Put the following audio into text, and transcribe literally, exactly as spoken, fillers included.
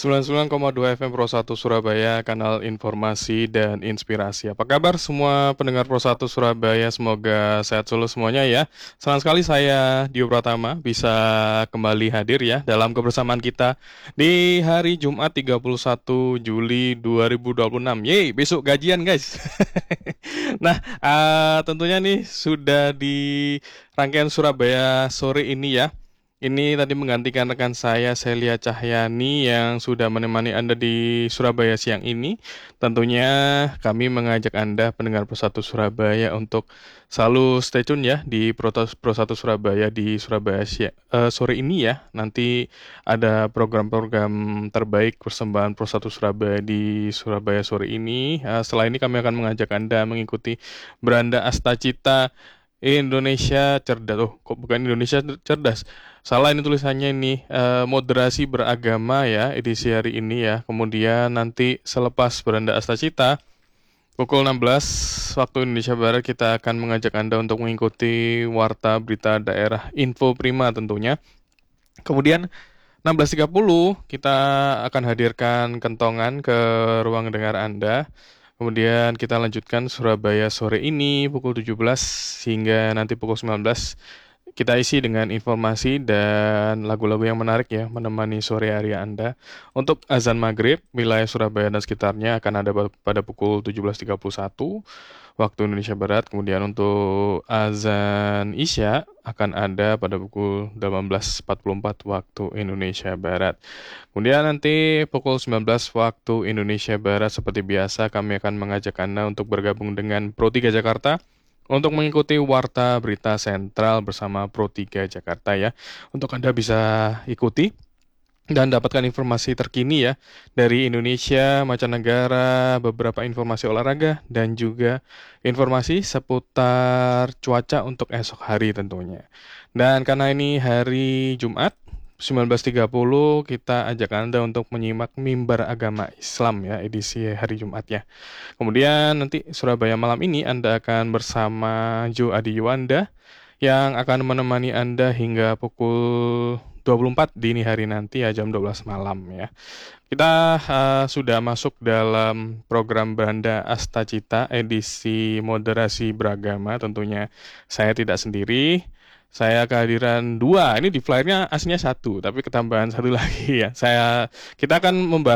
sembilan puluh sembilan koma dua F M Pro satu Surabaya, kanal informasi dan inspirasi. Apa kabar semua pendengar Pro satu Surabaya? Semoga sehat selalu semuanya ya. Senang sekali saya Dio Pratama bisa kembali hadir ya dalam kebersamaan kita di hari Jumat tiga puluh satu Juli dua ribu dua puluh enam. Yeay, besok gajian guys. Nah, uh, tentunya nih sudah di rangkaian Surabaya sore ini ya. Ini tadi menggantikan rekan saya Celia Cahyani yang sudah menemani Anda di Surabaya siang ini. Tentunya kami mengajak Anda pendengar Pro satu Surabaya untuk selalu stay tune ya di Pro satu Surabaya di Surabaya siang, uh, sore ini ya. Nanti ada program-program terbaik persembahan Pro satu Surabaya di Surabaya sore ini. Uh, setelah ini kami akan mengajak Anda mengikuti Beranda Astacita Indonesia Cerdas. Oh, kok bukan Indonesia Cerdas? Salah ini tulisannya ini, eh, moderasi beragama ya, edisi hari ini ya. Kemudian nanti selepas Beranda Astacita, pukul enam belas waktu Indonesia Barat kita akan mengajak Anda untuk mengikuti Warta Berita Daerah Info Prima tentunya. Kemudian enam belas tiga puluh kita akan hadirkan kentongan ke ruang dengar Anda. Kemudian kita lanjutkan Surabaya sore ini pukul tujuh belas hingga nanti pukul sembilan belas. Kita isi dengan informasi dan lagu-lagu yang menarik ya, menemani sore hari Anda. Untuk azan maghrib, wilayah Surabaya dan sekitarnya akan ada pada pukul tujuh belas tiga puluh satu waktu Indonesia Barat. Kemudian untuk azan isya akan ada pada pukul delapan belas empat puluh empat waktu Indonesia Barat. Kemudian nanti pukul sembilan belas waktu Indonesia Barat seperti biasa kami akan mengajak Anda untuk bergabung dengan Pro tiga Jakarta untuk mengikuti Warta Berita Sentral bersama Pro tiga Jakarta ya. Untuk Anda bisa ikuti dan dapatkan informasi terkini ya dari Indonesia, mancanegara, beberapa informasi olahraga dan juga informasi seputar cuaca untuk esok hari tentunya. Dan karena ini hari Jumat sembilan belas tiga puluh kita ajak Anda untuk menyimak Mimbar Agama Islam ya edisi hari Jumat ya. Kemudian nanti Surabaya malam ini Anda akan bersama Jo Adi Yuwanda yang akan menemani Anda hingga pukul dua puluh empat dini hari nanti ya jam dua belas malam ya. Kita uh, sudah masuk dalam program Beranda Astacita edisi moderasi beragama. Tentunya saya tidak sendiri. Saya kehadiran dua. Ini di flyernya aslinya satu, tapi ketambahan satu lagi ya. Saya kita akan membahas